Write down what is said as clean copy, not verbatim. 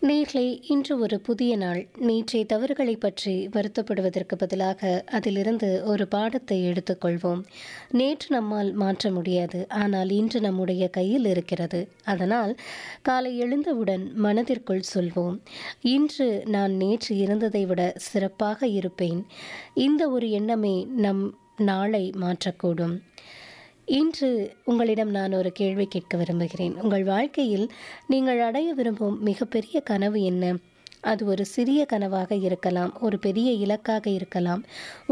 நேர்களே, இன்று ஒரு புதிய நாள். நேற்றைய தவறுகளை பற்றி வருத்தப்படுவதற்கு பதிலாக அதிலிருந்து ஒரு பாடத்தை எடுத்துக்கொள்வோம். நேற்று நம்மால் மாற்ற முடியாது, ஆனால் இன்று நம்முடைய கையில் இருக்கிறது. அதனால் காலை எழுந்தவுடன் மனதிற்குள் சொல்வோம், இன்று நான் நேற்று இருந்ததை விட சிறப்பாக இருப்பேன். இந்த ஒரு எண்ணமே நம் நாளை மாற்றக்கூடும். இன்று உங்களிடம் நான் ஒரு கேள்வி கேட்க விரும்புகிறேன். உங்கள் வாழ்க்கையில் நீங்கள் அடைய விரும்பும் மிகப்பெரிய கனவு என்ன? அது ஒரு சிறிய கனவாக இருக்கலாம், ஒரு பெரிய இலக்காக இருக்கலாம்.